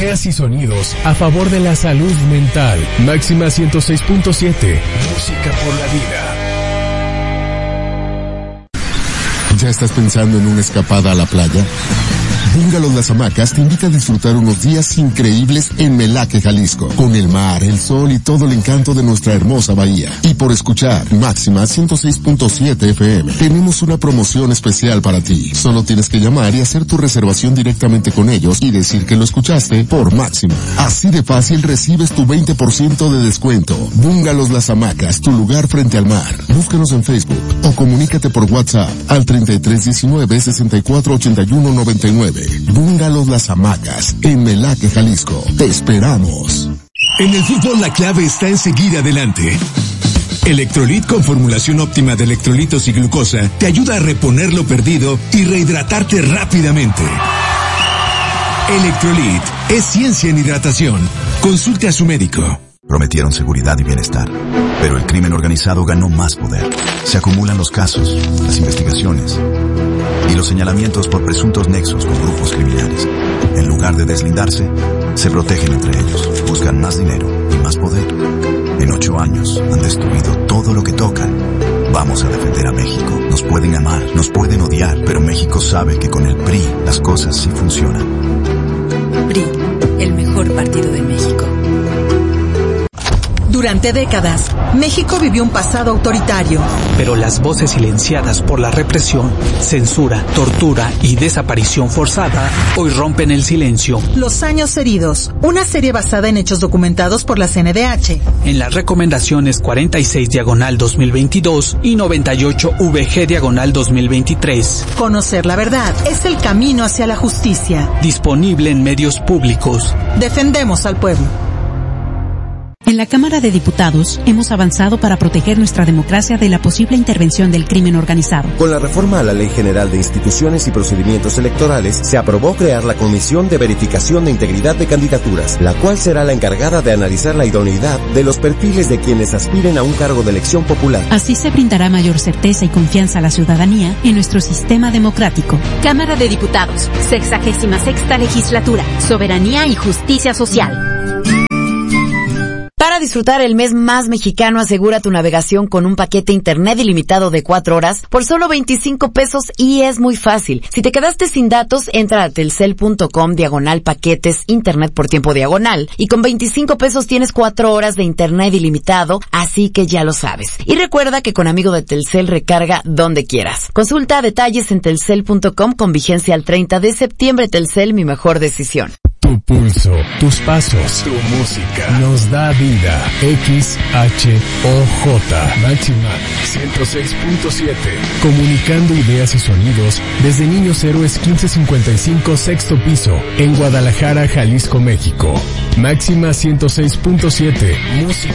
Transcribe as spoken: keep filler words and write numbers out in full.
ideas y sonidos a favor de la salud mental. Máxima ciento seis punto siete, música por la vida. ¿Ya estás pensando en una escapada a la playa? Bungalows Las Hamacas te invita a disfrutar unos días increíbles en Melaque, Jalisco, con el mar, el sol y todo el encanto de nuestra hermosa bahía. Y por escuchar Máxima ciento seis punto siete F M, tenemos una promoción especial para ti. Solo tienes que llamar y hacer tu reservación directamente con ellos y decir que lo escuchaste por Máxima. Así de fácil recibes tu veinte por ciento de descuento. Bungalows Las Hamacas, tu lugar frente al mar. Búscanos en Facebook o comunícate por WhatsApp al treinta y tres diecinueve sesenta y cuatro ochenta y uno noventa y nueve. Bungalows Las Hamacas, en Melaque, Jalisco. Te esperamos. En el fútbol la clave está en seguir adelante. Electrolit con formulación óptima de electrolitos y glucosa te ayuda a reponer lo perdido y rehidratarte rápidamente. Electrolit es ciencia en hidratación. Consulte a su médico. Prometieron seguridad y bienestar, pero el crimen organizado ganó más poder. Se acumulan los casos, las investigaciones y los señalamientos por presuntos nexos con grupos criminales. En lugar de deslindarse, se protegen entre ellos, buscan más dinero y más poder. En ocho años han destruido todo lo que tocan. Vamos a defender a México. Nos pueden amar, nos pueden odiar, pero México sabe que con el P R I las cosas sí funcionan. P R I, el mejor partido de México. Durante décadas, México vivió un pasado autoritario. Pero las voces silenciadas por la represión, censura, tortura y desaparición forzada hoy rompen el silencio. Los años heridos, una serie basada en hechos documentados por la C N D H. En las recomendaciones cuarenta y seis diagonal dos mil veintidós y noventa y ocho V G diagonal dos mil veintitrés. Conocer la verdad es el camino hacia la justicia. Disponible en medios públicos. Defendemos al pueblo. En la Cámara de Diputados hemos avanzado para proteger nuestra democracia de la posible intervención del crimen organizado. Con la reforma a la Ley General de Instituciones y Procedimientos Electorales, se aprobó crear la Comisión de Verificación de Integridad de Candidaturas, la cual será la encargada de analizar la idoneidad de los perfiles de quienes aspiren a un cargo de elección popular. Así se brindará mayor certeza y confianza a la ciudadanía en nuestro sistema democrático. Cámara de Diputados, sexagésima sexta legislatura, soberanía y justicia social. Para disfrutar el mes más mexicano, asegura tu navegación con un paquete internet ilimitado de cuatro horas por solo veinticinco pesos y es muy fácil. Si te quedaste sin datos, entra a telcel.com diagonal paquetes internet por tiempo diagonal y con veinticinco pesos tienes cuatro horas de internet ilimitado, así que ya lo sabes. Y recuerda que con Amigo de Telcel recarga donde quieras. Consulta detalles en telcel punto com con vigencia al treinta de septiembre. Telcel, mi mejor decisión. Tu pulso, tus pasos, tu música nos da vida. X H O J Máxima ciento seis punto siete. Comunicando ideas y sonidos desde Niños Héroes quince cincuenta y cinco sexto piso en Guadalajara, Jalisco, México. Máxima ciento seis punto siete. Música